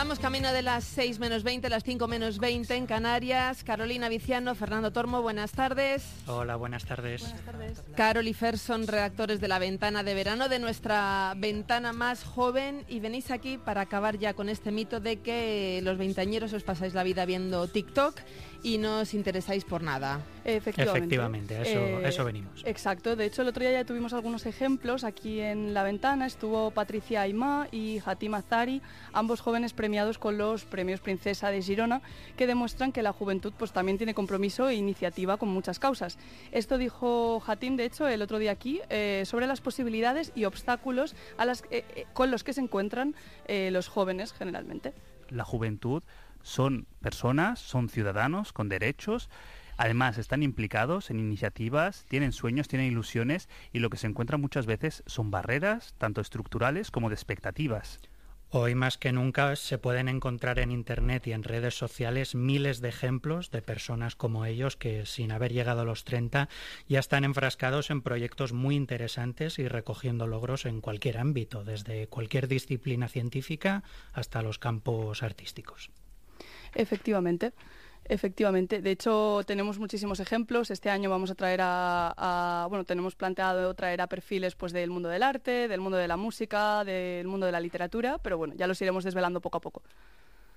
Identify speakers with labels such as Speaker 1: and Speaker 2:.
Speaker 1: Vamos camino de las 6 menos 20, las 5 menos 20 en Canarias. Carolina Viciano, Fernando Tormo, buenas tardes.
Speaker 2: Hola, buenas tardes.
Speaker 1: Buenas tardes. Carol y Fer son redactores de La Ventana de Verano, de nuestra ventana más joven, y venís aquí para acabar ya con este mito de que los veinteañeros os pasáis la vida viendo TikTok y no os interesáis por nada.
Speaker 2: Efectivamente, a eso venimos.
Speaker 3: Exacto, de hecho el otro día ya tuvimos algunos ejemplos aquí en La Ventana. Estuvo Patricia Aimá y Hatim Azari, ambos jóvenes premiados con los premios Princesa de Girona, que demuestran que la juventud pues también tiene compromiso e iniciativa con muchas causas. Esto dijo Hatim, de hecho, el otro día aquí, sobre las posibilidades y obstáculos con los que se encuentran los jóvenes generalmente.
Speaker 4: La juventud son personas, son ciudadanos con derechos. Además, están implicados en iniciativas, tienen sueños, tienen ilusiones, y lo que se encuentra muchas veces son barreras, tanto estructurales como de expectativas.
Speaker 2: Hoy más que nunca se pueden encontrar en Internet y en redes sociales miles de ejemplos de personas como ellos que, sin haber llegado a los 30, ya están enfrascados en proyectos muy interesantes y recogiendo logros en cualquier ámbito, desde cualquier disciplina científica hasta los campos artísticos.
Speaker 3: Efectivamente. De hecho, tenemos muchísimos ejemplos. Este año vamos a traer tenemos planteado traer a perfiles pues del mundo del arte, del mundo de la música, del mundo de la literatura, pero bueno, ya los iremos desvelando poco a poco.